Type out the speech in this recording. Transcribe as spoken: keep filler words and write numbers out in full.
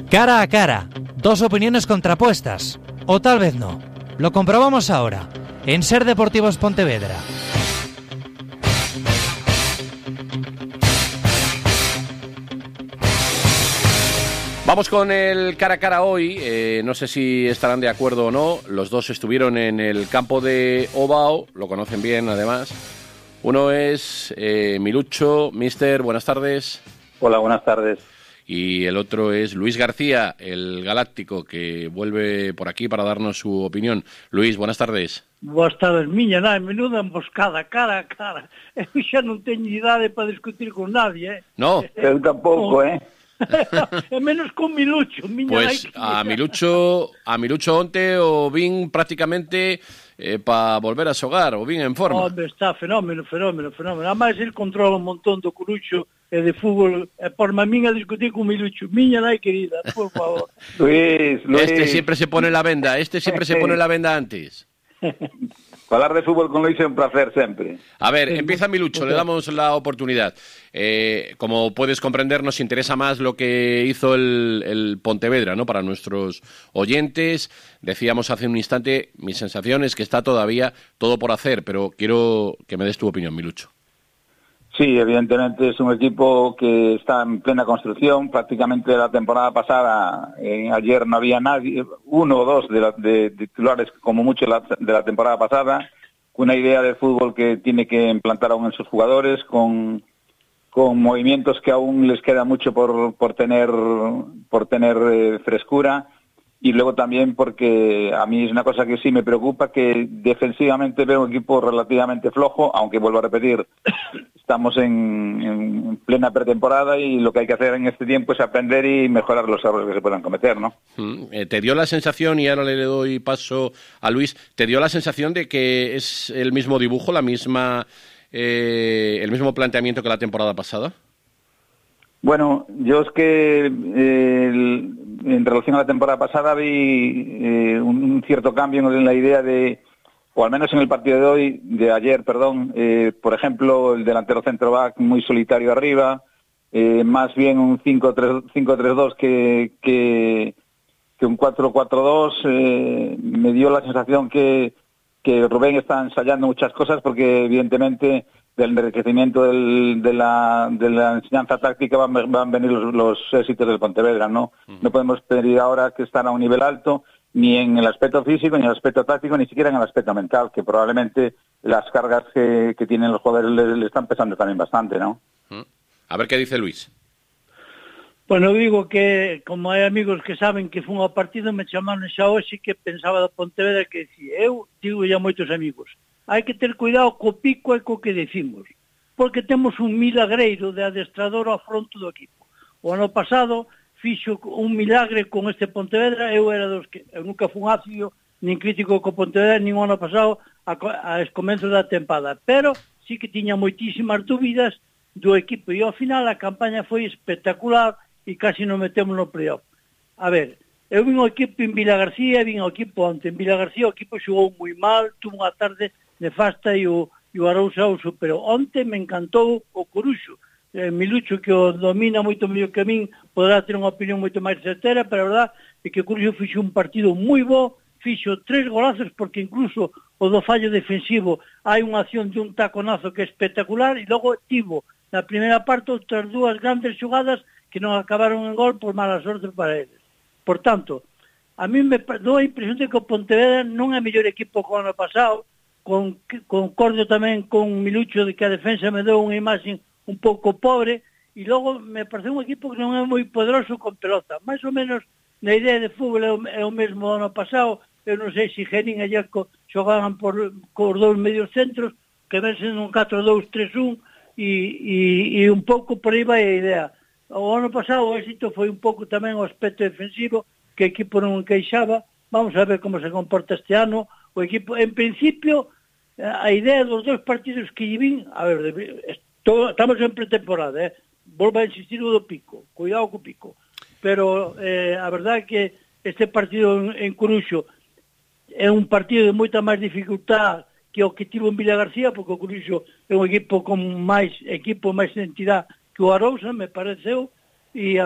Cara a cara, dos opiniones contrapuestas, o tal vez no. Lo comprobamos ahora, en Ser Deportivos Pontevedra. Vamos con el cara a cara hoy, eh, no sé si estarán de acuerdo o no, los dos estuvieron en el campo de Ovao, lo conocen bien además. Uno es eh, Milucho, mister, buenas tardes. Hola, buenas tardes. Y el otro es Luis García, el galáctico, que vuelve por aquí para darnos su opinión. Luis, buenas tardes. Boas tardes, miña nai, menuda emboscada, cara a cara. Eu xa non teño idade para discutir con nadie, eh? No. Eu tampouco, eh? E menos con Milucho, miña Pues nai. a Milucho, a Milucho onte o vin prácticamente eh, para volver a xogar, o vin en forma. Hombre, está fenómeno, fenómeno, fenómeno. Además, ele controla un montón do Coruxo e de fútbol, e por má min a discutir con Milucho. Miña nai querida, por favor. Luis, Luis. Este siempre se pone la venda, este siempre se pone la venda antes. Falar de fútbol con Luis é un placer sempre. A ver, empieza Milucho, le damos la oportunidad. Eh, como puedes comprender, nos interesa más lo que hizo el, el Pontevedra, ¿no? Para nuestros oyentes. Decíamos hace un instante, mi sensación es que está todavía todo por hacer, pero quiero que me des tu opinión, Milucho. Sí, evidentemente es un equipo que está en plena construcción. Prácticamente la temporada pasada, eh, ayer no había nadie, uno o dos de, la, de, de titulares como mucho la, de la temporada pasada, con una idea de fútbol que tiene que implantar aún en sus jugadores, con, con movimientos que aún les queda mucho por, por tener, por tener eh, frescura. Y luego también porque a mí es una cosa que sí me preocupa, que defensivamente veo un equipo relativamente flojo, aunque vuelvo a repetir, estamos en, en plena pretemporada y lo que hay que hacer en este tiempo es aprender y mejorar los errores que se puedan cometer, ¿no? Mm, eh, ¿Te dio la sensación, y ahora le doy paso a Luis, te dio la sensación de que es el mismo dibujo, la misma, eh, el mismo planteamiento que la temporada pasada? Bueno, yo es que eh, el, en relación a la temporada pasada vi eh, un, un cierto cambio en la idea de, o al menos en el partido de hoy, de ayer, perdón, eh, por ejemplo, el delantero centro back muy solitario arriba, eh, más bien un cinco tres dos que, que, que un cuatro cuatro dos, eh, me dio la sensación que, que Rubén está ensayando muchas cosas porque evidentemente del enriquecimiento del, de, la, de la enseñanza táctica van, van a venir los, los éxitos del Pontevedra, ¿no? Uh-huh. No podemos pedir ahora que están a un nivel alto, ni en el aspecto físico, ni en el aspecto táctico, ni siquiera en el aspecto mental, que probablemente las cargas que, que tienen los jugadores le, le están pesando también bastante, ¿no? Uh-huh. A ver qué dice Luis. Bueno, digo que, como hai amigos que saben que fun ao partido, me chamaron xa hoxe que pensaba da Pontevedra, que decía, eu digo ya moitos amigos, hai que ter cuidado co pico e co que decimos, porque temos un milagreiro de adestrador ao fronte do equipo. O ano pasado fixo un milagre con este Pontevedra, eu era dos que, eu nunca fun ácido, nin crítico co Pontevedra, nin o ano pasado a, a escomenzo da tempada, pero sí que tiña moitísimas dúbidas do equipo, e ao final a campaña foi espectacular e casi non metemos no playoff. A ver, eu vim ao equipo en Vila García, vim ao equipo onte. En Vila García o equipo xogou moi mal, tuvo unha tarde nefasta e o, e o Arousa o superou. Onte me encantou o Coruxo. Eh, Milucho, que o domina moito mellor que a min, poderá ter unha opinión moito máis certera, pero a verdad é que o Coruxo fixo un partido moi bo, fixo tres golazos, porque incluso o do fallo defensivo hai unha acción de un taconazo que é espectacular, e logo tivo na primeira parte outras dúas grandes xogadas que non acabaron en gol por mala sorte para eles. Por tanto, a mí me dou a impresión de que o Pontevedra non é mellor equipo que o ano pasado, con, concordo tamén con Milucho de que a defensa me deu unha imaxe un pouco pobre, e logo me parece un equipo que non é moi poderoso con pelota. Mais ou menos na idea de fútbol é o, é o mesmo do ano pasado. Eu non sei se Gerín e Yerko xogaban por, por dous medios centros, que vensen un catro dous tres un, e, e, e un pouco por aí vai a idea. O ano pasado o éxito foi un pouco tamén o aspecto defensivo, que o equipo non encaixaba. Vamos a ver como se comporta este ano. O equipo, en principio, a idea dos dois partidos que lle vin, a ver, esto, estamos en pretemporada, eh? Volvo a insistir o do pico, cuidado co pico. Pero eh, a verdade é que este partido en, en Coruxo é un partido de moita máis dificultad que o que tivo en Vila García, porque o Coruxo é un equipo con máis equipo, máis identidade que o Arousa, me pareceu, e